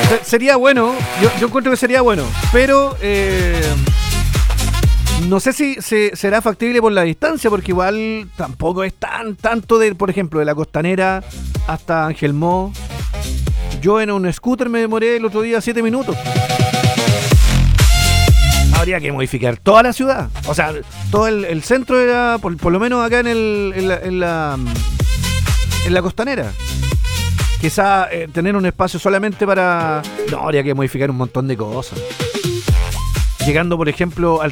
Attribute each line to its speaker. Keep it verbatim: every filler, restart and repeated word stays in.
Speaker 1: Se- sería bueno, yo, yo encuentro que sería bueno, pero eh, no sé si se, será factible por la distancia, porque igual tampoco es tan tanto de, por ejemplo, de la Costanera hasta Angelmó. Yo en un scooter me demoré el otro día siete minutos. Habría que modificar toda la ciudad, o sea, todo el, el centro era, por, por lo menos acá en, el, en, la, en, la, en la Costanera. Quizá eh, tener un espacio solamente para... No, habría que modificar un montón de cosas. Llegando, por ejemplo, al